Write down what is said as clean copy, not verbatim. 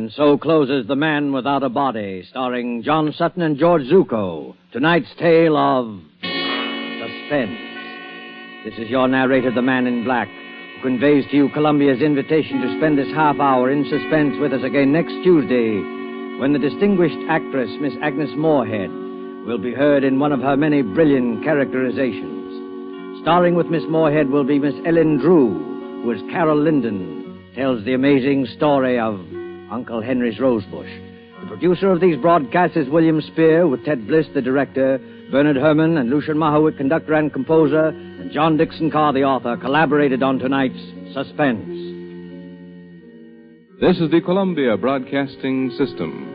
And so closes The Man Without a Body, starring John Sutton and George Zucco. Tonight's tale of suspense. This is your narrator, the Man in Black, who conveys to you Columbia's invitation to spend this half hour in suspense with us again next Tuesday, when the distinguished actress, Miss Agnes Moorehead, will be heard in one of her many brilliant characterizations. Starring with Miss Moorehead will be Miss Ellen Drew, who as Carol Linden tells the amazing story of Uncle Henry's Rosebush. The producer of these broadcasts is William Spear, with Ted Bliss, the director, Bernard Herrmann and Lucien Mowatt, conductor and composer, and John Dixon Carr, the author, collaborated on tonight's Suspense. This is the Columbia Broadcasting System.